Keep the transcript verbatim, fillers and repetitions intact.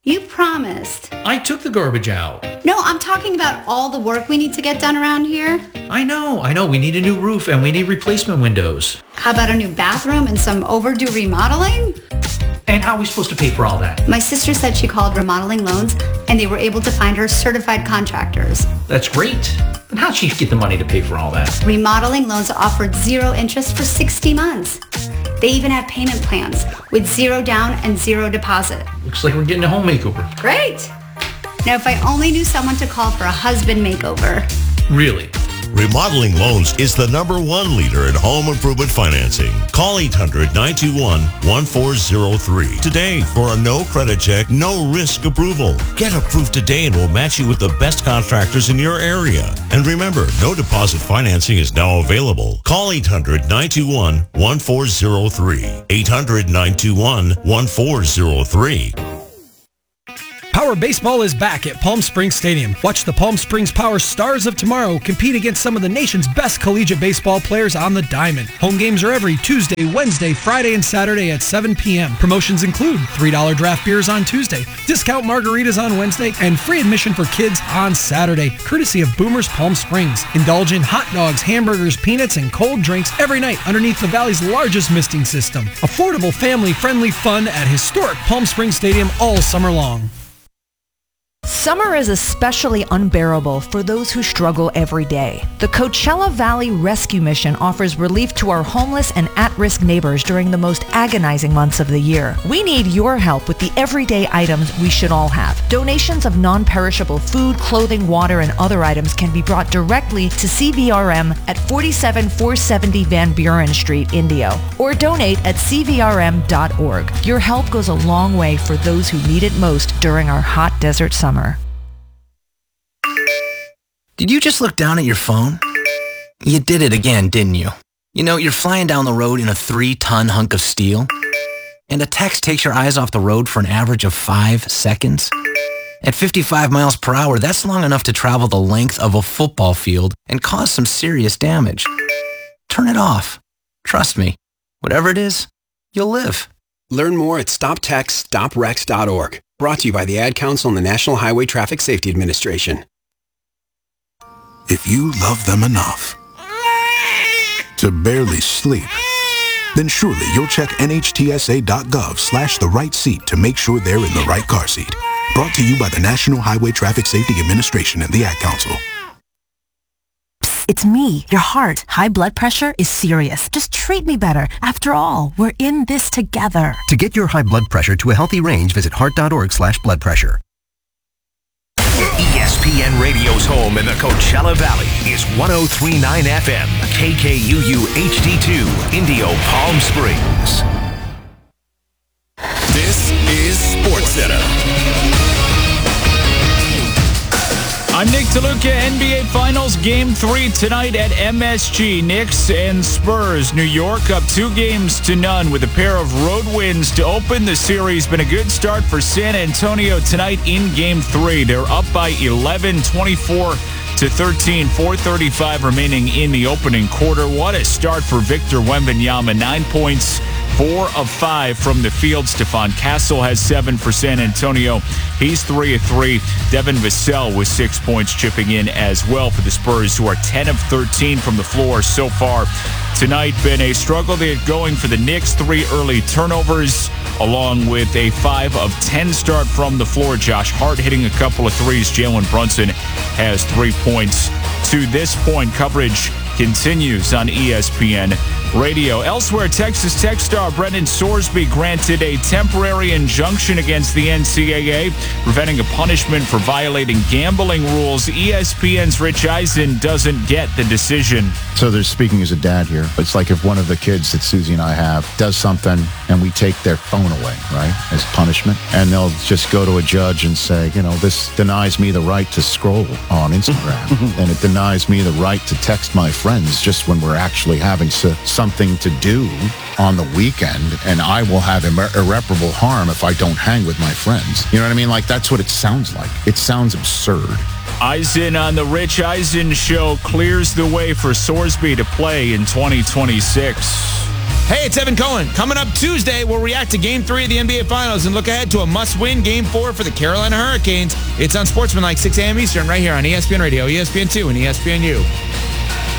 You promised. I took the garbage out. No, I'm talking about all the work we need to get done around here. I know, I know. We need a new roof and we need replacement windows. How about a new bathroom and some overdue remodeling? And how are we supposed to pay for all that? My sister said she called Remodeling Loans and they were able to find her certified contractors. That's great. But how'd she get the money to pay for all that? Remodeling Loans offered zero interest for sixty months. They even have payment plans with zero down and zero deposit. Looks like we're getting a home makeover. Great. Now, if I only knew someone to call for a husband makeover. Really? Remodeling Loans is the number one leader in home improvement financing. Call eight hundred, nine two one, one four zero three today for a no credit check, no risk approval. Get approved today and we'll match you with the best contractors in your area. And remember, no deposit financing is now available. Call eight hundred, nine two one, one four zero three. eight hundred, nine two one, one four zero three. Power Baseball is back at Palm Springs Stadium. Watch the Palm Springs Power Stars of tomorrow compete against some of the nation's best collegiate baseball players on the diamond. Home games are every Tuesday, Wednesday, Friday, and Saturday at seven p.m. Promotions include three dollars draft beers on Tuesday, discount margaritas on Wednesday, and free admission for kids on Saturday, courtesy of Boomers Palm Springs. Indulge in hot dogs, hamburgers, peanuts, and cold drinks every night underneath the Valley's largest misting system. Affordable, family-friendly fun at historic Palm Springs Stadium all summer long. Summer is especially unbearable for those who struggle every day. The Coachella Valley Rescue Mission offers relief to our homeless and at-risk neighbors during the most agonizing months of the year. We need your help with the everyday items we should all have. Donations of non-perishable food, clothing, water, and other items can be brought directly to C V R M at forty-seven four seventy Van Buren Street, Indio, or donate at c v r m dot org. Your help goes a long way for those who need it most during our hot desert summer. Did you just look down at your phone? You did it again, didn't you? You know, you're flying down the road in a three-ton hunk of steel, and a text takes your eyes off the road for an average of five seconds. At fifty-five miles per hour, that's long enough to travel the length of a football field and cause some serious damage. Turn it off. Trust me, whatever it is, you'll live. Learn more at stop text stop wrecks dot org. Brought to you by the Ad Council and the National Highway Traffic Safety Administration. If you love them enough to barely sleep, then surely you'll check N H T S A dot gov slash the right seat to make sure they're in the right car seat. Brought to you by the National Highway Traffic Safety Administration and the Ad Council. It's me, your heart. High blood pressure is serious. Just treat me better. After all, we're in this together. To get your high blood pressure to a healthy range, visit heart.org slash blood pressure. E S P N Radio's home in the Coachella Valley is one oh three point nine F M, K K U U H D two, Indio, Palm Springs. This is SportsCenter. I'm Nick DeLuca. N B A Finals Game three tonight at M S G. Knicks and Spurs. New York up two games to none with a pair of road wins to open the series. Been a good start for San Antonio tonight in Game three. They're up by eleven, twenty-four to thirteen, four thirty-five remaining in the opening quarter. What a start for Victor Wembanyama. Nine points, four of five from the field. Stephon Castle has seven for San Antonio. He's three of three. Devin Vassell with six points chipping in as well for the Spurs, who are ten of thirteen from the floor so far tonight. Been a struggle they get going for the Knicks. Three early turnovers, along with a five of ten start from the floor. Josh Hart hitting a couple of threes. Jalen Brunson has three points. To this point, coverage continues on E S P N Radio. Elsewhere, Texas Tech star Brendan Sorsby granted a temporary injunction against the N C double A, preventing a punishment for violating gambling rules. E S P N's Rich Eisen doesn't get the decision. So they're speaking as a dad here. It's like if one of the kids that Susie and I have does something and we take their phone away, right, as punishment, and they'll just go to a judge and say, you know, this denies me the right to scroll on Instagram, and it denies me the right to text my friends just when we're actually having so, something to do on the weekend, and I will have irre- irreparable harm if I don't hang with my friends. You know what I mean? Like, that's what it sounds like. It sounds absurd. Eisen on the Rich Eisen Show clears the way for Sorsby to play in twenty twenty-six. Hey, it's Evan Cohen. Coming up Tuesday, we'll react to Game three of the N B A Finals and look ahead to a must-win Game four for the Carolina Hurricanes. It's on Sportsmanlike, six a.m. Eastern, right here on E S P N Radio, E S P N two, and E S P N U.